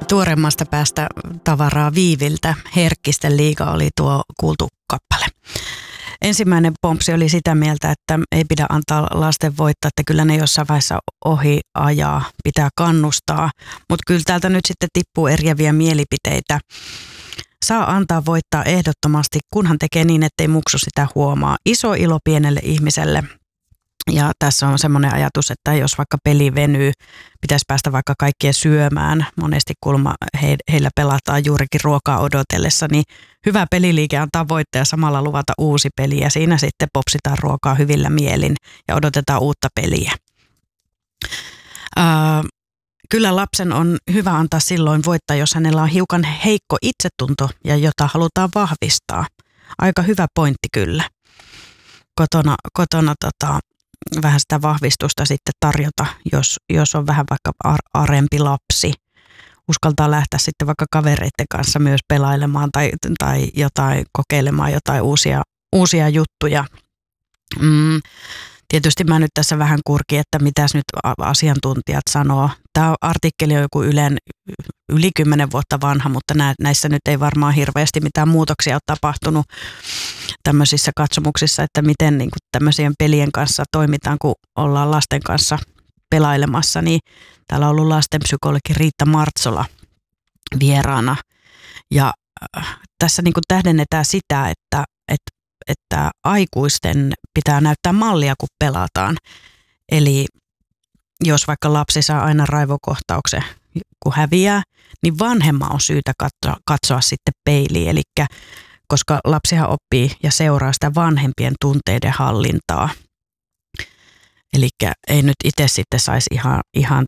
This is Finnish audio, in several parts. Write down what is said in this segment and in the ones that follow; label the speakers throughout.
Speaker 1: tuoreimmasta päästä tavaraa Viiviltä. Herkkisten liiga oli tuo kuultu kappale. Ensimmäinen pompsi oli sitä mieltä, että ei pidä antaa lasten voittaa, että kyllä ne jossain vaiheessa ohi ajaa, pitää kannustaa. Mutta kyllä täältä nyt sitten tippuu eriäviä mielipiteitä. Saa antaa voittaa ehdottomasti, kunhan tekee niin, ettei muksu sitä huomaa. Iso ilo pienelle ihmiselle. Ja tässä on semmoinen ajatus, että jos vaikka peli venyy, pitäisi päästä vaikka kaikkien syömään. Monesti kulma heillä pelataan juurikin ruokaa odotellessa, niin hyvä peliliike antaa voittaa ja samalla luvata uusi peli. Ja siinä sitten popsitaan ruokaa hyvillä mielin ja odotetaan uutta peliä. Kyllä lapsen on hyvä antaa silloin voittaa, jos hänellä on hiukan heikko itsetunto ja jota halutaan vahvistaa. Aika hyvä pointti kyllä. Kotona vähän sitä vahvistusta sitten tarjota, jos on vähän vaikka arempi lapsi. Uskaltaa lähteä sitten vaikka kavereiden kanssa myös pelailemaan tai jotain kokeilemaan jotain uusia juttuja. Tietysti mä nyt tässä vähän kurkin, että mitäs nyt asiantuntijat sanoo. Tämä artikkeli on joku yli 10 vuotta vanha, mutta näissä nyt ei varmaan hirveästi mitään muutoksia ole tapahtunut tämmöisissä katsomuksissa, että miten niin kuin tämmöisien pelien kanssa toimitaan, kun ollaan lasten kanssa pelailemassa. Niin täällä on ollut lastenpsykologi Riitta Martsola vieraana. Ja tässä niin kuin tähdennetään sitä, että aikuisten pitää näyttää mallia, kun pelataan. Eli jos vaikka lapsi saa aina raivokohtauksen, kun häviää, niin vanhemman on syytä katsoa sitten peiliin. Eli koska lapsihan oppii ja seuraa sitä vanhempien tunteiden hallintaa. Eli ei nyt itse sitten saisi ihan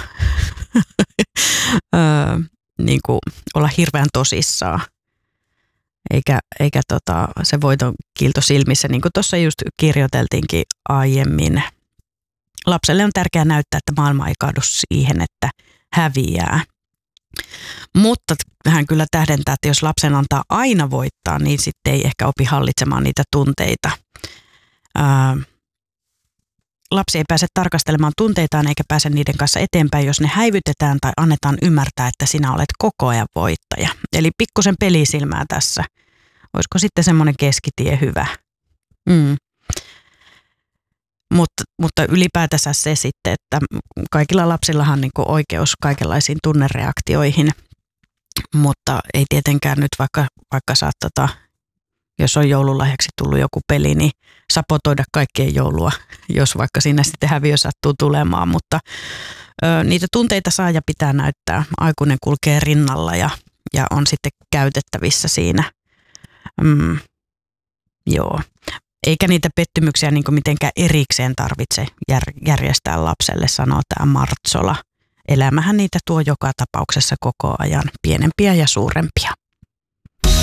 Speaker 1: niin kuin olla hirveän tosissaan. Eikä se voiton kiilto silmissä, niin kuin tuossa just kirjoiteltiinkin aiemmin. Lapselle on tärkeää näyttää, että maailma ei kaadu siihen, että häviää. Mutta hän kyllä tähdentää, että jos lapsen antaa aina voittaa, niin sitten ei ehkä opi hallitsemaan niitä tunteita. Lapsi ei pääse tarkastelemaan tunteitaan eikä pääse niiden kanssa eteenpäin, jos ne häivytetään tai annetaan ymmärtää, että sinä olet koko ajan voittaja. Eli pikkusen pelisilmää tässä. Olisiko sitten semmoinen keskitie hyvä? Mutta ylipäätänsä se sitten, että kaikilla lapsillahan on niin kuin oikeus kaikenlaisiin tunnereaktioihin, mutta ei tietenkään nyt vaikka saat, jos on joululahjaksi tullut joku peli, niin sabotoida kaikkien joulua, jos vaikka siinä sitten häviö sattuu tulemaan, mutta niitä tunteita saa ja pitää näyttää. Aikuinen kulkee rinnalla ja on sitten käytettävissä siinä. Joo. Eikä niitä pettymyksiä niin kuin mitenkään erikseen tarvitse järjestää lapselle, sanoo tämä Martsola. Elämähän niitä tuo joka tapauksessa koko ajan, pienempiä ja suurempia.